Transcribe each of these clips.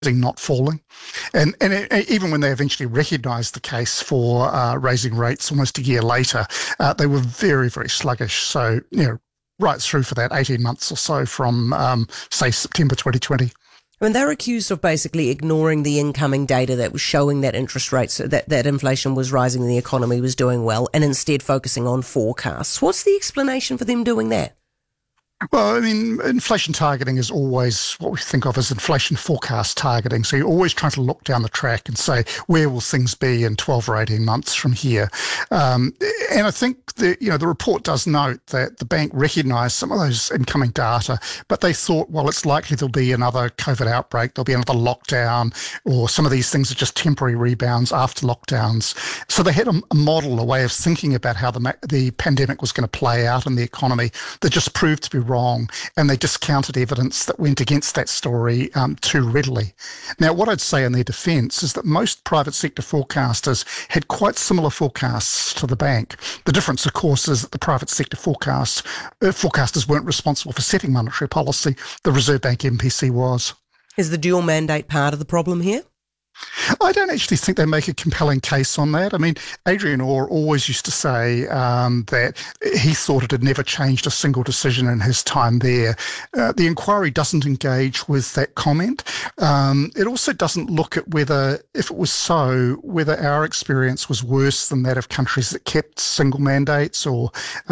not falling. And even when they eventually recognised the case for raising rates almost a year later, they were very, very sluggish. So, right through for that 18 months or so from, say, September 2020. When they're accused of basically ignoring the incoming data that was showing that interest rates, that inflation was rising and the economy was doing well, and instead focusing on forecasts. What's the explanation for them doing that? Well, I mean, inflation targeting is always what we think of as inflation forecast targeting. So you're always trying to look down the track and say, where will things be in 12 or 18 months from here? And I think the report does note that the bank recognised some of those incoming data, but they thought, well, it's likely there'll be another COVID outbreak, there'll be another lockdown, or some of these things are just temporary rebounds after lockdowns. So they had a model, a way of thinking about how the pandemic was going to play out in the economy that just proved to be wrong, and they discounted evidence that went against that story too readily. Now, what I'd say in their defence is that most private sector forecasters had quite similar forecasts to the bank. The difference, of course, is that the private sector forecasters weren't responsible for setting monetary policy. The Reserve Bank MPC was. Is the dual mandate part of the problem here? I don't actually think they make a compelling case on that. I mean, Adrian Orr always used to say that he thought it had never changed a single decision in his time there. The inquiry doesn't engage with that comment. It also doesn't look at whether, if it was so, whether our experience was worse than that of countries that kept single mandates or...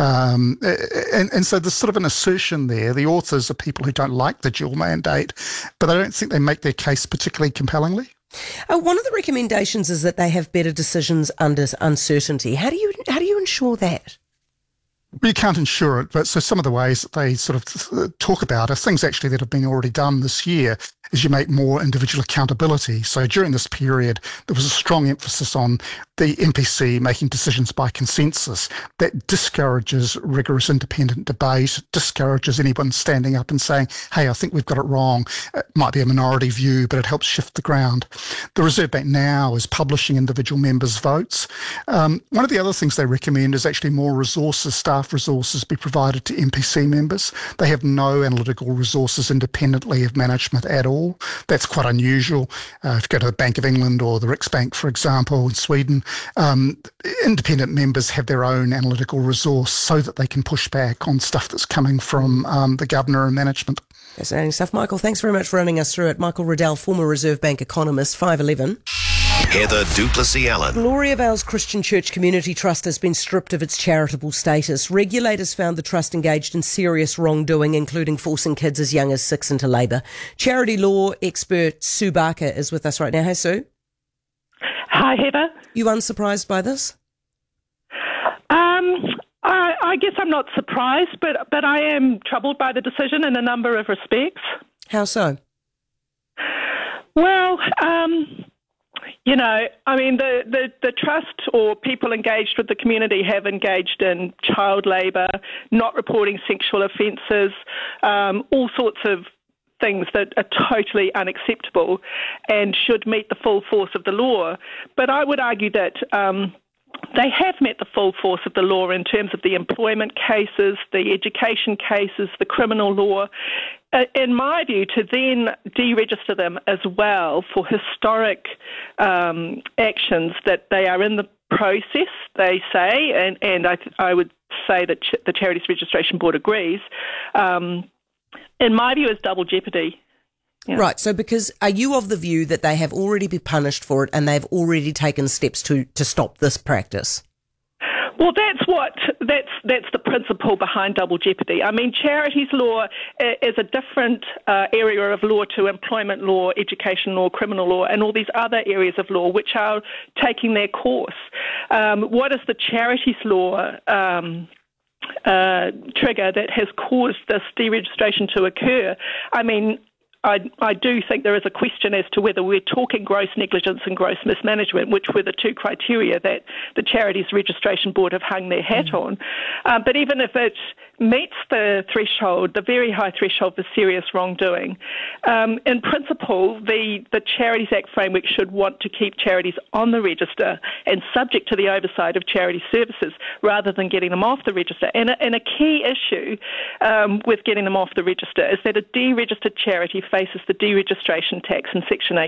and so there's sort of an assertion there. The authors are people who don't like the dual mandate, but I don't think they make their case particularly compellingly. One of the recommendations is that they have better decisions under uncertainty. How do you ensure that? You can't ensure it, but so some of the ways that they sort of talk about are things actually that have been already done this year, is you make more individual accountability. So during this period, there was a strong emphasis on the MPC making decisions by consensus. That discourages rigorous independent debate, discourages anyone standing up and saying, hey, I think we've got it wrong. It might be a minority view, but it helps shift the ground. The Reserve Bank now is publishing individual members' votes. One of the other things they recommend is actually more resources, staff resources be provided to MPC members. They have no analytical resources independently of management at all. That's quite unusual. If you go to the Bank of England or the Riksbank, for example, in Sweden, independent members have their own analytical resource so that they can push back on stuff that's coming from the governor and management. Fascinating stuff. Michael, thanks very much for running us through it. Michael Riddell, former Reserve Bank economist, 5'11". Heather Duplessis-Allen. Gloriavale's Christian Church Community Trust has been stripped of its charitable status. Regulators found the trust engaged in serious wrongdoing, including forcing kids as young as 6 into labour. Charity law expert Sue Barker is with us right now. Hey, Sue. Hi, Heather. You unsurprised by this? I guess I'm not surprised, but I am troubled by the decision in a number of respects. How so? Well, the trust or people engaged with the community have engaged in child labour, not reporting sexual offences, all sorts of things that are totally unacceptable and should meet the full force of the law. But I would argue that they have met the full force of the law in terms of the employment cases, the education cases, the criminal law. In my view, to then deregister them as well for historic actions that they are in the process, they say, and I would say that the Charities Registration Board agrees, in my view is double jeopardy. Yeah. Right, so because are you of the view that they have already been punished for it and they've already taken steps to stop this practice? Well, that's the principle behind double jeopardy. I mean, charities law is a different area of law to employment law, education law, criminal law, and all these other areas of law which are taking their course. What is the charities law trigger that has caused this deregistration to occur? I mean, I do think there is a question as to whether we're talking gross negligence and gross mismanagement, which were the two criteria that the Charities Registration Board have hung their hat on. But even if meets the threshold, the very high threshold for serious wrongdoing. In principle, the Charities Act framework should want to keep charities on the register and subject to the oversight of charity services rather than getting them off the register. And a key issue with getting them off the register is that a deregistered charity faces the deregistration tax in Section